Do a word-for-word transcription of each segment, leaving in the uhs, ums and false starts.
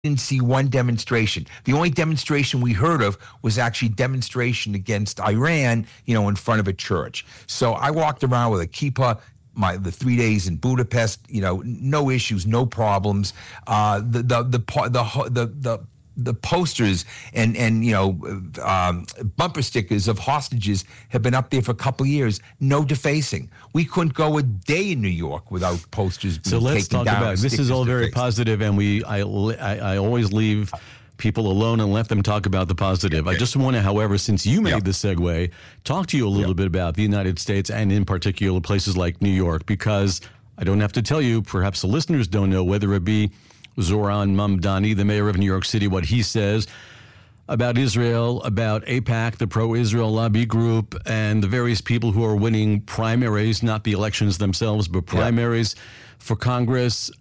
didn't see one demonstration. The only demonstration we heard of was actually demonstration against Iran, you know, in front of a church. So I walked around with a kippah. My the three days in Budapest, you know, no issues, no problems. Uh, the the the the the the, the posters and and you know um, bumper stickers of hostages have been up there for a couple of years. No defacing. We couldn't go a day in New York without posters being so let's taken talk down. about this. Is all very positive, and we I, I I always leave people alone and let them talk about the positive. Okay. I just want to, however, since you made yep. the segue, talk to you a little yep. bit about the United States and in particular places like New York, because I don't have to tell you, perhaps the listeners don't know, whether it be Zohran Mamdani, the mayor of New York City, what he says about Israel, about AIPAC, the pro-Israel lobby group, and the various people who are winning primaries, not the elections themselves, but primaries yep. for Congress.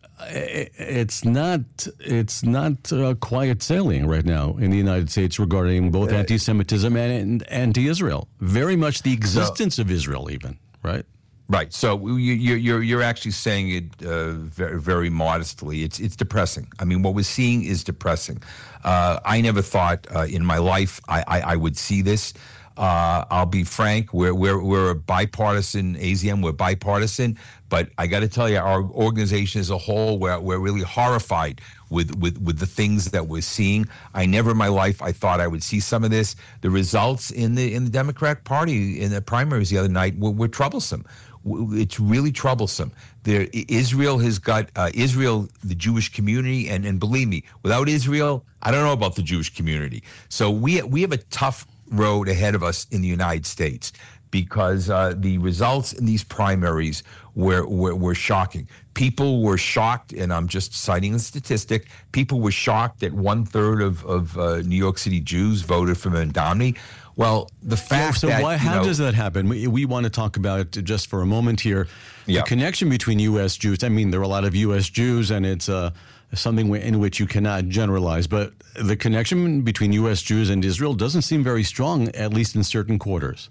It's not it's not uh, quiet sailing right now in the United States regarding both anti-Semitism and, and anti-Israel. Very much the existence so, of Israel, even, right? Right. So you, you're you're actually saying it uh, very very modestly. It's it's depressing. I mean, what we're seeing is depressing. Uh, I never thought uh, in my life I, I, I would see this. Uh, I'll be frank, we're, we're, we're a bipartisan, A Z M, we're bipartisan, but I got to tell you, our organization as a whole, we're, we're really horrified with, with, with the things that we're seeing. I never in my life, I thought I would see some of this. The results in the in the Democratic Party in the primaries the other night were, were troublesome. It's really troublesome. There, Israel has got, uh, Israel, the Jewish community, and, and believe me, without Israel, I don't know about the Jewish community. So we we have a tough road ahead of us in the United States because uh, the results in these primaries were, were were shocking. People were shocked, and I'm just citing a statistic, people were shocked that one-third of, of uh, New York City Jews voted for Mamdani. Well, the fact so that... why, how know, does that happen? We, we want to talk about, just for a moment here, yeah. the connection between U S Jews. I mean, there are a lot of U S Jews, and it's uh, something in which you cannot generalize, but the connection between U S Jews and Israel doesn't seem very strong, at least in certain quarters.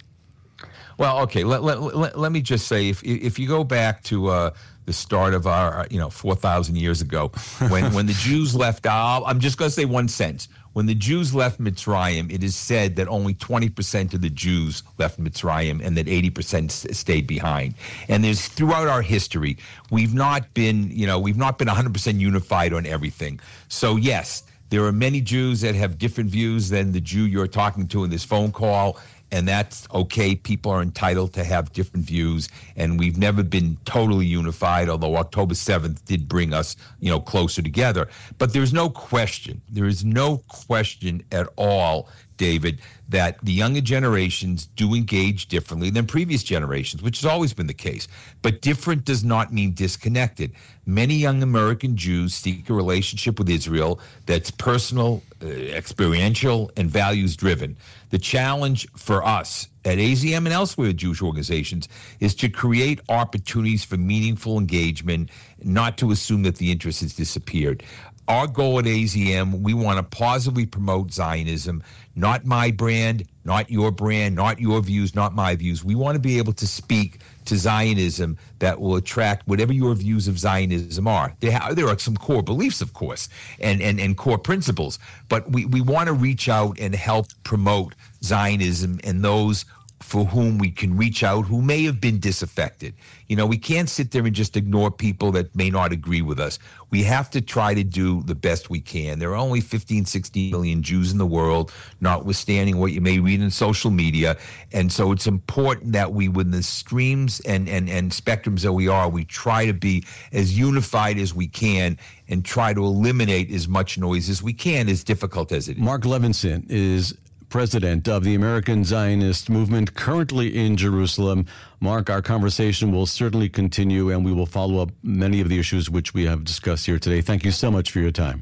Well, okay, let, let, let, let me just say, if if you go back to uh, the start of our, you know, four thousand years ago, when, when the Jews left, uh, I'm just going to say one sentence. When the Jews left Mitzrayim, it is said that only twenty percent of the Jews left Mitzrayim and that eighty percent stayed behind. And there's throughout our history, we've not been, you know, we've not been one hundred percent unified on everything. So yes, there are many Jews that have different views than the Jew you're talking to in this phone call. And that's okay. People are entitled to have different views, and we've never been totally unified, although October seventh did bring us, you know, closer together. But there's no question, there is no question at all, David, that the younger generations do engage differently than previous generations, which has always been the case. But different does not mean disconnected. Many young American Jews seek a relationship with Israel that's personal, uh, experiential, and values-driven. The challenge for us at A Z M and elsewhere at Jewish organizations is to create opportunities for meaningful engagement, not to assume that the interest has disappeared. Our goal at A Z M, we want to positively promote Zionism, not my brand, not your brand, not your views, not my views. We want to be able to speak to Zionism that will attract whatever your views of Zionism are. There, ha- there are some core beliefs, of course, and, and, and core principles, but we, we want to reach out and help promote Zionism and those for whom we can reach out who may have been disaffected. You know, we can't sit there and just ignore people that may not agree with us. We have to try to do the best we can. There are only fifteen, sixteen million Jews in the world, notwithstanding what you may read in social media. And so it's important that we, within the streams and, and, and spectrums that we are, we try to be as unified as we can and try to eliminate as much noise as we can, as difficult as it is. Mark Levinson is president of the American Zionist Movement, currently in Jerusalem. Mark, our conversation will certainly continue, and we will follow up many of the issues which we have discussed here today. Thank you so much for your time.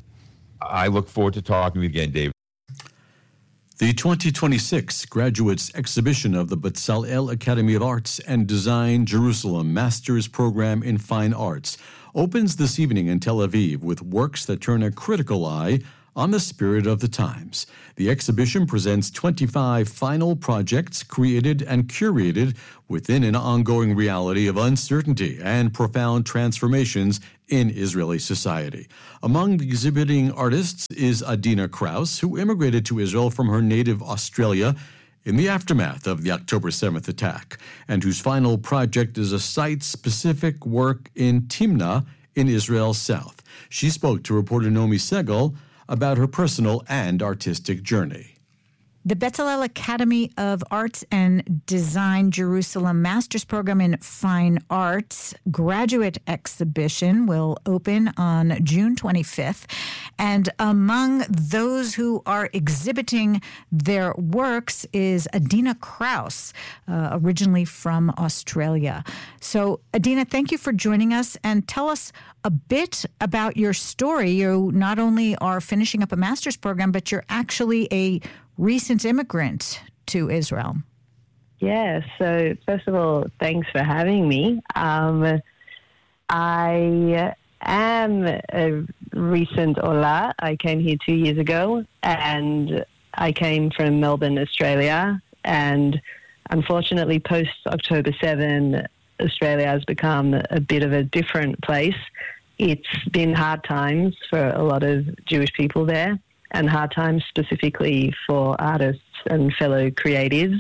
I look forward to talking with you again, David. The twenty twenty-six Graduates Exhibition of the Bezalel Academy of Arts and Design Jerusalem Master's Program in Fine Arts opens this evening in Tel Aviv with works that turn a critical eye on the spirit of the times. The exhibition presents twenty-five final projects created and curated within an ongoing reality of uncertainty and profound transformations in Israeli society. Among the exhibiting artists is Adina Kraus, who immigrated to Israel from her native Australia in the aftermath of the October seventh attack, and whose final project is a site-specific work in Timna in Israel's south. She spoke to reporter Naomi Segal about her personal and artistic journey. The Bezalel Academy of Arts and Design Jerusalem Master's Program in Fine Arts graduate exhibition will open on June twenty-fifth. And among those who are exhibiting their works is Adina Kraus, uh, originally from Australia. So, Adina, thank you for joining us, and tell us a bit about your story. You not only are finishing up a master's program, but you're actually a recent immigrant to Israel. Yeah, so first of all, thanks for having me. Um, I am a recent Ola. I came here two years ago, and I came from Melbourne, Australia, and unfortunately post-October seventh, Australia has become a bit of a different place. It's been hard times for a lot of Jewish people there, and hard times specifically for artists and fellow creatives.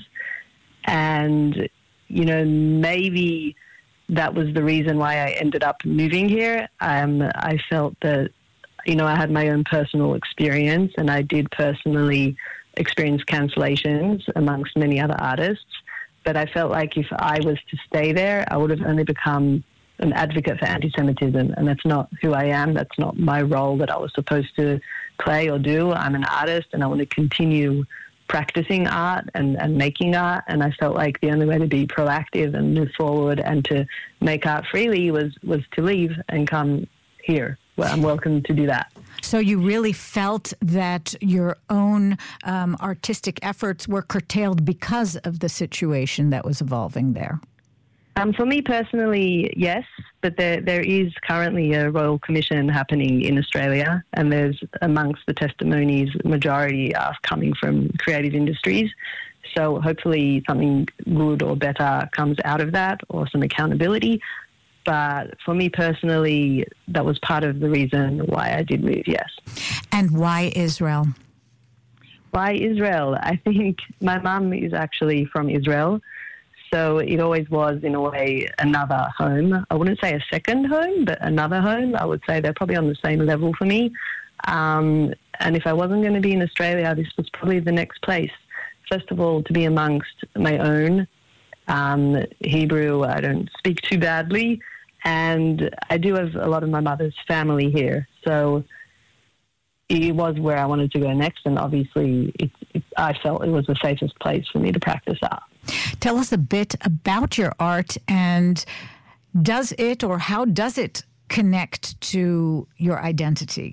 And, you know, maybe that was the reason why I ended up moving here. Um, I felt that, you know, I had my own personal experience, and I did personally experience cancellations amongst many other artists. But I felt like if I was to stay there, I would have only become an advocate for anti-Semitism, and that's not who I am. That's not my role that I was supposed to play or do. I'm an artist, and I want to continue practicing art and, and making art, and I felt like the only way to be proactive and move forward and to make art freely was, was to leave and come here. Well, I'm welcome to do that. So you really felt that your own um, artistic efforts were curtailed because of the situation that was evolving there? Um, for me personally, yes, but there there is currently a Royal Commission happening in Australia, and there's amongst the testimonies, majority are coming from creative industries. So hopefully something good or better comes out of that, or some accountability. But for me personally, that was part of the reason why I did move, yes. And why Israel? Why Israel? I think my mum is actually from Israel. So it always was, in a way, another home. I wouldn't say a second home, but another home. I would say they're probably on the same level for me. Um, and if I wasn't going to be in Australia, this was probably the next place. First of all, to be amongst my own. Um, Hebrew, I don't speak too badly. And I do have a lot of my mother's family here. So it was where I wanted to go next. And obviously, it, it, I felt it was the safest place for me to practice art. Tell us a bit about your art, and does it, or how does it connect to your identity?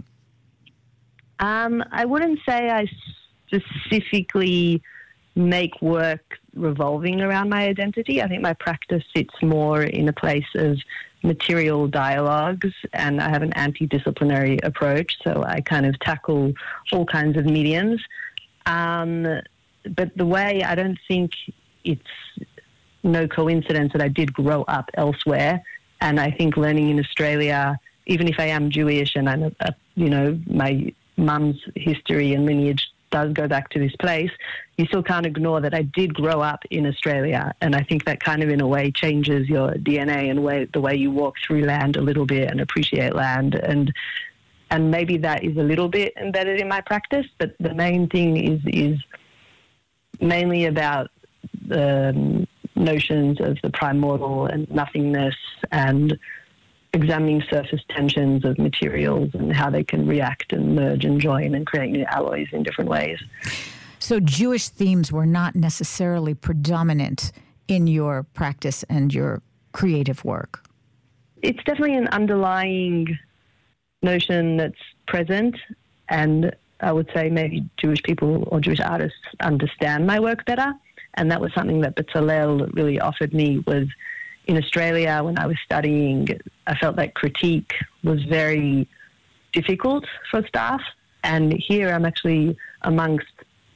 Um, I wouldn't say I specifically make work revolving around my identity. I think my practice sits more in a place of material dialogues, and I have an anti-disciplinary approach, so I kind of tackle all kinds of mediums. Um, but the way, I don't think it's no coincidence that I did grow up elsewhere, and I think learning in Australia, even if I am Jewish and I'm, a, a, you know, my mum's history and lineage does go back to this place, you still can't ignore that I did grow up in Australia, and I think that kind of in a way changes your D N A and way, the way you walk through land a little bit and appreciate land, and and maybe that is a little bit embedded in my practice, but the main thing is is mainly about the um, notions of the primordial and nothingness, and examining surface tensions of materials and how they can react and merge and join and create new alloys in different ways. So Jewish themes were not necessarily predominant in your practice and your creative work? It's definitely an underlying notion that's present, and I would say maybe Jewish people or Jewish artists understand my work better. And that was something that Bezalel really offered me. Was in Australia when I was studying, I felt that critique was very difficult for staff, And here I'm actually amongst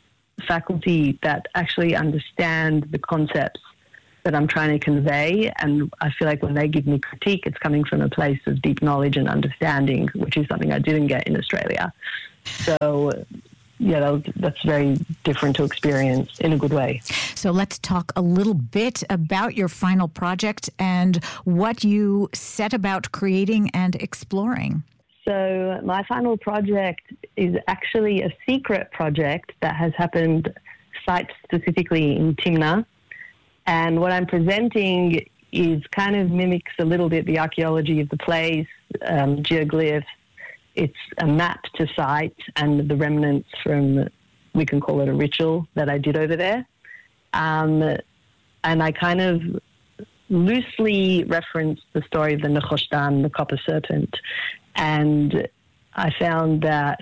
faculty that actually understand the concepts that I'm trying to convey. And I feel like when they give me critique, it's coming from a place of deep knowledge and understanding, which is something I didn't get in Australia. So, yeah, that was, that's very different to experience in a good way. So let's talk a little bit about your final project and what you set about creating and exploring. So my final project is actually a secret project that has happened site-specifically in Timna. And what I'm presenting is kind of mimics a little bit the archaeology of the place, um, geoglyphs. It's a map to site and the remnants from, we can call it a ritual that I did over there. Um, and I kind of loosely referenced the story of the Nehushtan, the copper serpent. And I found that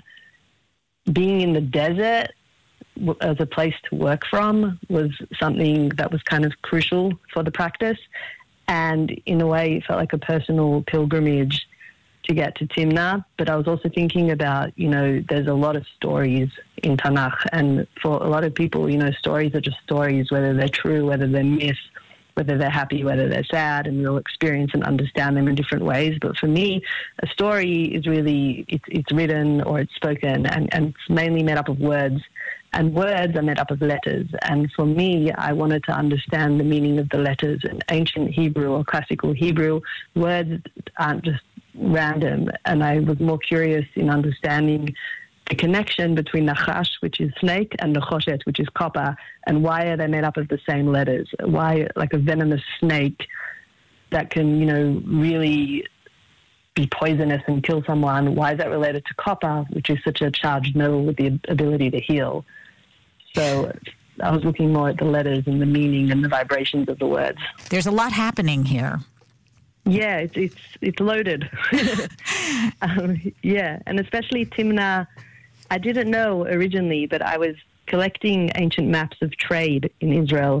being in the desert as a place to work from was something that was kind of crucial for the practice. And in a way, it felt like a personal pilgrimage to get to Timna. But I was also thinking about, you know, there's a lot of stories in Tanakh. And for a lot of people, you know, stories are just stories, whether they're true, whether they're myths, whether they're happy, whether they're sad, and we'll experience and understand them in different ways. But for me, a story is really, it's, it's written or it's spoken, and, and it's mainly made up of words. And words are made up of letters. And for me, I wanted to understand the meaning of the letters. In ancient Hebrew or classical Hebrew, words aren't just random. And I was more curious in understanding the connection between Nachash, which is snake, and Nechoshet, which is copper, and why are they made up of the same letters? Why, like a venomous snake that can, you know, really be poisonous and kill someone, why is that related to copper, which is such a charged metal with the ability to heal? So I was looking more at the letters and the meaning and the vibrations of the words. There's a lot happening here. Yeah, it's it's, it's loaded. um, yeah, and especially Timna, I didn't know originally, but I was collecting ancient maps of trade in Israel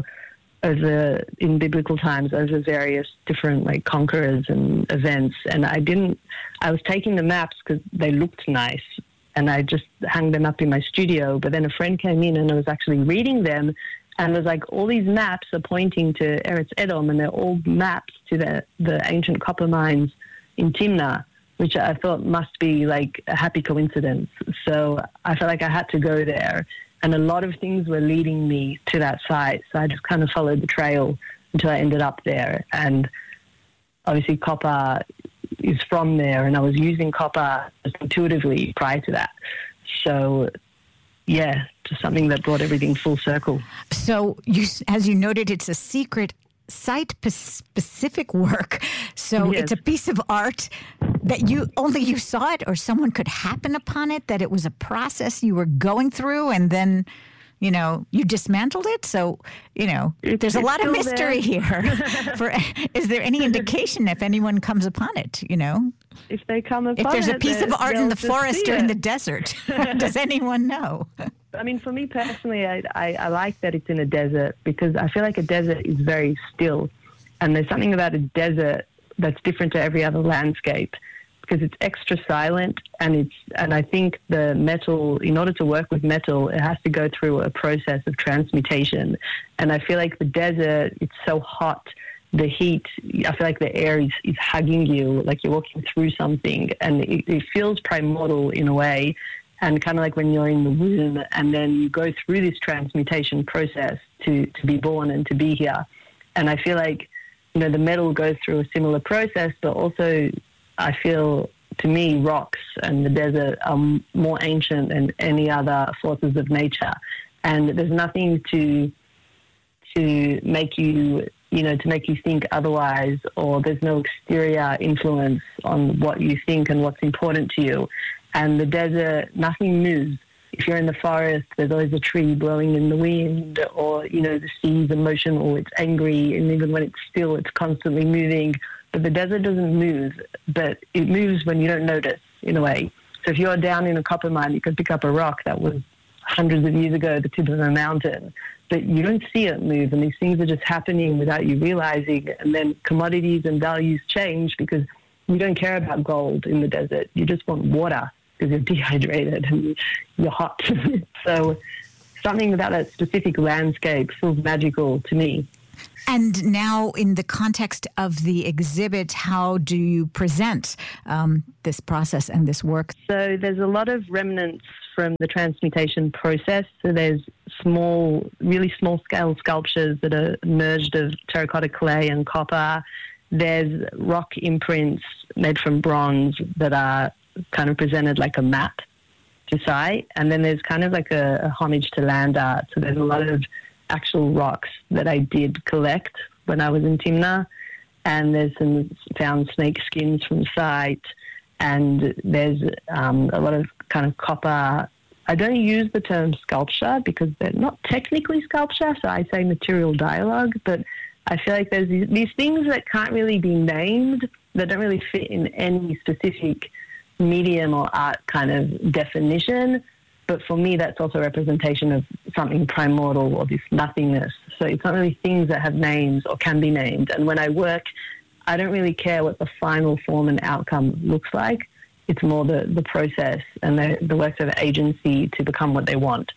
over in biblical times over various different like conquerors and events. And I didn't, I was taking the maps because they looked nice and I just hung them up in my studio. But then a friend came in and I was actually reading them and was like, all these maps are pointing to Eretz Edom and they're all maps to the, the ancient copper mines in Timna, which I thought must be like a happy coincidence. So I felt like I had to go there. And a lot of things were leading me to that site. So I just kind of followed the trail until I ended up there. And obviously copper is from there. And I was using copper just intuitively prior to that. So, yeah, just something that brought everything full circle. So, you, as you noted, it's a secret site-specific work. So yes. It's a piece of art that you only you saw it or someone could happen upon it, that it was a process you were going through and then, you know, you dismantled it. So, you know, it's, there's a lot of mystery there. here. For Is there any indication if anyone comes upon it, you know? If they come upon If there's it, a piece of art in the forest or in the it. desert, does anyone know? I mean, for me personally, I, I, I like that it's in a desert because I feel like a desert is very still. And there's something about a desert that's different to every other landscape because it's extra silent. And it's and I think the metal, in order to work with metal, it has to go through a process of transmutation. And I feel like the desert, it's so hot. The heat, I feel like the air is, is hugging you, like you're walking through something. And it, it feels primordial in a way. And kind of like when you're in the womb and then you go through this transmutation process to, to be born and to be here. And I feel like, you know, the metal goes through a similar process, but also I feel, to me, rocks and the desert are more ancient than any other forces of nature. And there's nothing to to make you, you know, to make you think otherwise, or there's no exterior influence on what you think and what's important to you. And the desert, nothing moves. If you're in the forest, there's always a tree blowing in the wind, or, you know, the sea's emotional, it's angry, and even when it's still, it's constantly moving. But the desert doesn't move, but it moves when you don't notice, in a way. So if you're down in a copper mine, you can pick up a rock that was hundreds of years ago at the tip of a mountain, but you don't see it move, and these things are just happening without you realizing. And then commodities and values change because you don't care about gold in the desert. You just want water. because you're dehydrated and you're hot. So something about that specific landscape feels magical to me. And now, in the context of the exhibit, how do you present um, this process and this work? So there's a lot of remnants from the transmutation process. So there's small, really small-scale sculptures that are merged of terracotta clay and copper. There's rock imprints made from bronze that are kind of presented like a map to site. And then there's kind of like a, a homage to land art. So there's a lot of actual rocks that I did collect when I was in Timnah, and there's some found snake skins from site, and there's um, a lot of kind of copper. I don't use the term sculpture because they're not technically sculpture, so I say material dialogue, but I feel like there's these, these things that can't really be named, that don't really fit in any specific medium or art kind of definition. But for me, that's also a representation of something primordial or this nothingness. So it's not really things that have names or can be named. And when I work, I don't really care what the final form and outcome looks like. It's more the, the process and the, the works of agency to become what they want.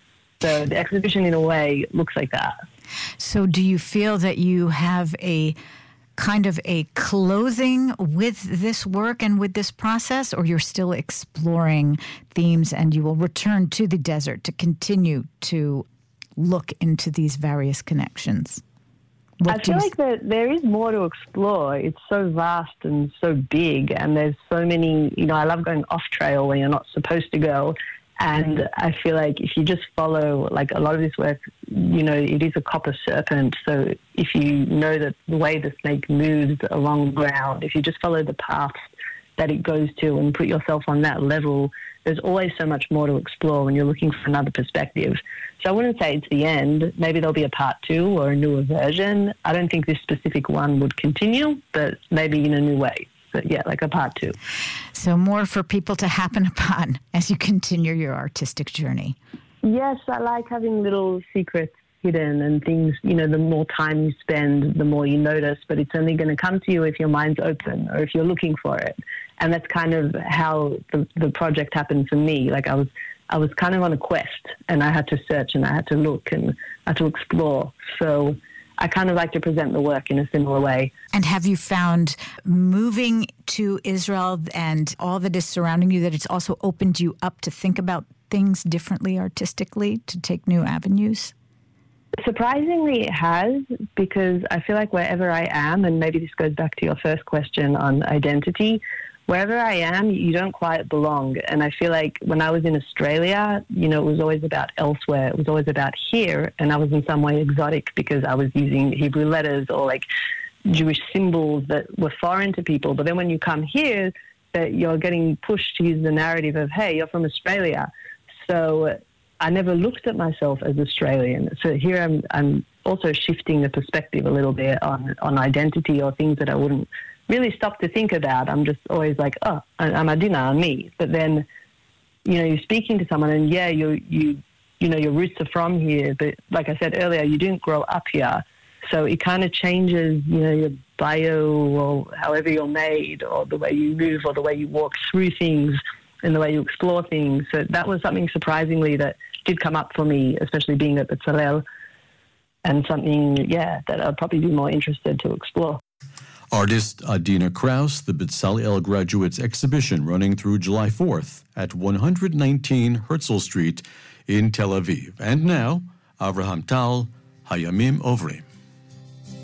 So the exhibition, in a way, looks like that. So do you feel that you have a kind of a closing with this work and with this process, or you're still exploring themes and you will return to the desert to continue to look into these various connections? What I feel like that there is more to explore. It's so vast and so big, and there's so many, you know, I love going off trail where you're not supposed to go. And I feel like if you just follow, like a lot of this work, you know, it is a copper serpent. So if you know that the way the snake moves along the ground, if you just follow the path that it goes to and put yourself on that level, there's always so much more to explore when you're looking for another perspective. So I wouldn't say it's the end. Maybe there'll be a part two or a newer version. I don't think this specific one would continue, but maybe in a new way. But yeah, like a part two. So more for people to happen upon as you continue your artistic journey. Yes, I like having little secrets hidden and things, you know, the more time you spend, the more you notice, but it's only going to come to you if your mind's open or if you're looking for it. And that's kind of how the, the project happened for me. Like I was, I was kind of on a quest, and I had to search and I had to look and I had to explore. So I kind of like to present the work in a similar way. And have you found moving to Israel and all that is surrounding you, that it's also opened you up to think about things differently artistically, to take new avenues? Surprisingly, it has, because I feel like wherever I am, and maybe this goes back to your first question on identity, wherever I am, you don't quite belong. And I feel like when I was in Australia, you know, it was always about elsewhere. It was always about here. And I was in some way exotic because I was using Hebrew letters or like Jewish symbols that were foreign to people. But then when you come here, that you're getting pushed to use the narrative of, hey, you're from Australia. So I never looked at myself as Australian. So here I'm, I'm also shifting the perspective a little bit on, on identity or things that I wouldn't really stop to think about. I'm just always like, oh, I'm Adina, I'm me. But then, you know, you're speaking to someone and yeah, you, you, you know, your roots are from here. But like I said earlier, you didn't grow up here. So it kind of changes, you know, your bio or however you're made or the way you move or the way you walk through things and the way you explore things. So that was something surprisingly that did come up for me, especially being at Bezalel, and something, yeah, that I'd probably be more interested to explore. Artist Adina Kraus, the Bezalel Graduates exhibition running through July fourth at one nineteen Herzl Street in Tel Aviv. And now, Avraham Tal, Hayamim Ovrim.